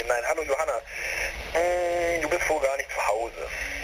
Nein, hallo Johanna. Du bist wohl gar nicht zu Hause.